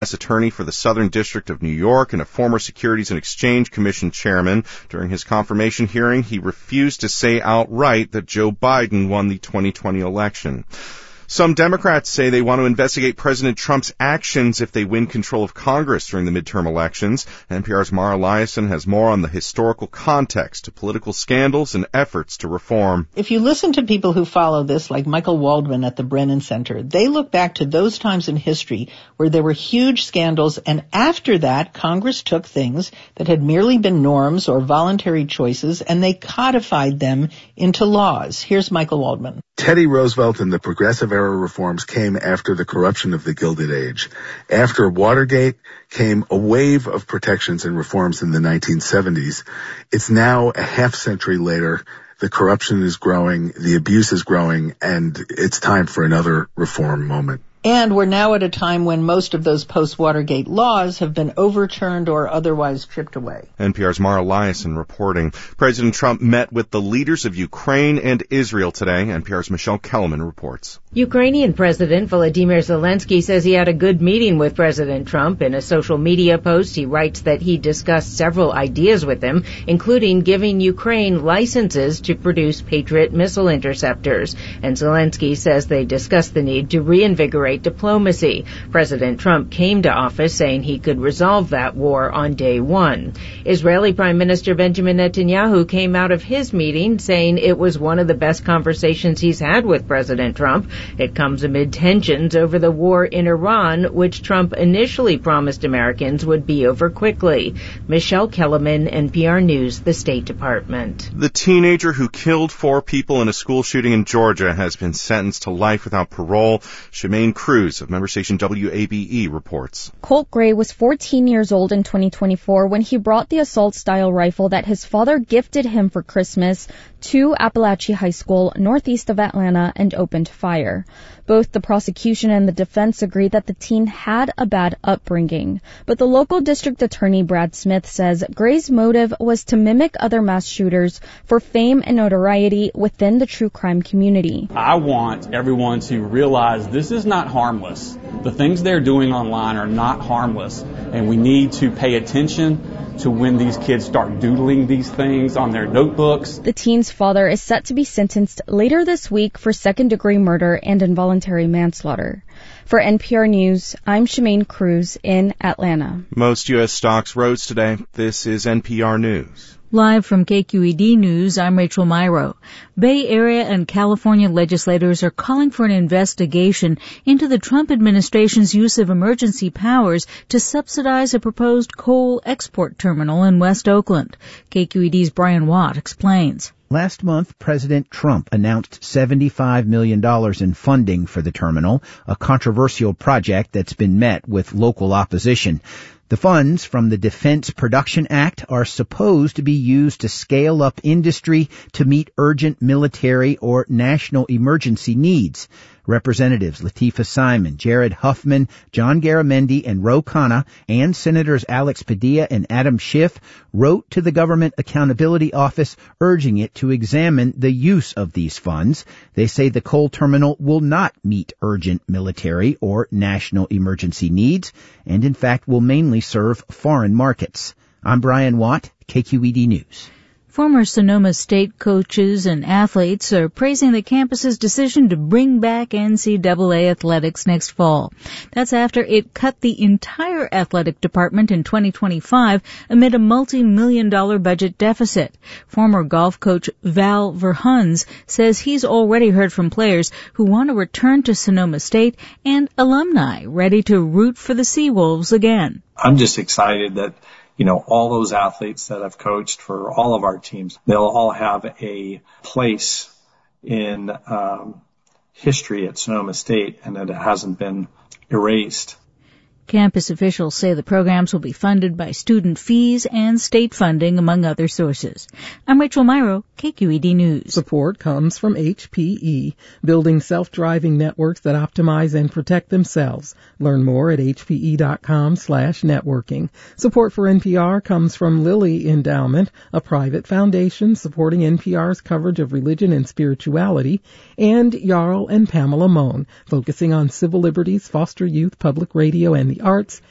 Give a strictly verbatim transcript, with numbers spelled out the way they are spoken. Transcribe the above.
attorney for the Southern District of New York and a former Securities and Exchange Commission chairman. During his confirmation hearing, he refused to say outright that Joe Biden won the twenty twenty election. Some Democrats say they want to investigate President Trump's actions if they win control of Congress during the midterm elections. N P R's Mara Liasson has more on the historical context to political scandals and efforts to reform. If you listen to people who follow this, like Michael Waldman at the Brennan Center, they look back to those times in history where there were huge scandals, and after that, Congress took things that had merely been norms or voluntary choices, and they codified them into laws. Here's Michael Waldman. Teddy Roosevelt and the Progressive Era reforms came after the corruption of the Gilded Age. After Watergate came a wave of protections and reforms in the nineteen seventies. It's now a half century later. The corruption is growing, the abuse is growing, and it's time for another reform moment. And we're now at a time when most of those post-Watergate laws have been overturned or otherwise chipped away. N P R's Mara Liasson reporting. President Trump met with the leaders of Ukraine and Israel today. N P R's Michelle Kellerman reports. Ukrainian President Volodymyr Zelensky says he had a good meeting with President Trump. In a social media post, he writes that he discussed several ideas with him, including giving Ukraine licenses to produce Patriot missile interceptors. And Zelensky says they discussed the need to reinvigorate diplomacy. President Trump came to office saying he could resolve that war on day one. Israeli Prime Minister Benjamin Netanyahu came out of his meeting saying it was one of the best conversations he's had with President Trump. It comes amid tensions over the war in Iran, which Trump initially promised Americans would be over quickly. Michelle Kellerman, N P R News, the State Department. The teenager who killed four people in a school shooting in Georgia has been sentenced to life without parole. Shemaine Cruz of member station W A B E reports. Colt Gray was fourteen years old in twenty twenty-four when he brought the assault-style rifle that his father gifted him for Christmas to Appalachia High School, northeast of Atlanta, and opened fire. Both the prosecution and the defense agree that the teen had a bad upbringing. But the local district attorney, Brad Smith, says Gray's motive was to mimic other mass shooters for fame and notoriety within the true crime community. I want everyone to realize this is not harmless. The things they're doing online are not harmless, and we need to pay attention to when these kids start doodling these things on their notebooks. The teen's father is set to be sentenced later this week for second-degree murder and involuntary manslaughter. For N P R News, I'm Shemaine Cruz in Atlanta. Most U S stocks rose today. This is N P R News. Live from K Q E D News, I'm Rachel Myro. Bay Area and California legislators are calling for an investigation into the Trump administration's use of emergency powers to subsidize a proposed coal export terminal in West Oakland. K Q E D's Brian Watt explains. Last month, President Trump announced seventy-five million dollars in funding for the terminal, a controversial project that's been met with local opposition. The funds from the Defense Production Act are supposed to be used to scale up industry to meet urgent military or national emergency needs. Representatives Latifah Simon, Jared Huffman, John Garamendi, and Ro Khanna, and Senators Alex Padilla and Adam Schiff wrote to the Government Accountability Office urging it to examine the use of these funds. They say the coal terminal will not meet urgent military or national emergency needs, and in fact will mainly serve foreign markets. I'm Brian Watt, K Q E D News. Former Sonoma State coaches and athletes are praising the campus's decision to bring back N C double A athletics next fall. That's after it cut the entire athletic department in twenty twenty-five amid a multi-million dollar budget deficit. Former golf coach Val Verhuns says he's already heard from players who want to return to Sonoma State and alumni ready to root for the Seawolves again. I'm just excited that You know, all those athletes that I've coached for all of our teams, they'll all have a place in um, history at Sonoma State, and that it hasn't been erased. Campus officials say the programs will be funded by student fees and state funding, among other sources. I'm Rachel Myro, K Q E D News. Support comes from H P E, building self-driving networks that optimize and protect themselves. Learn more at hpe.com slash networking. Support for N P R comes from Lilly Endowment, a private foundation supporting N P R's coverage of religion and spirituality, and Jarl and Pamela Mohn, focusing on civil liberties, foster youth, public radio, and the arts